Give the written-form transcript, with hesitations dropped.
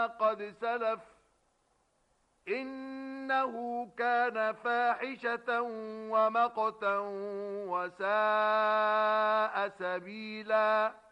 ما قد سلف إنه كان فاحشة ومقتا وساء سبيلا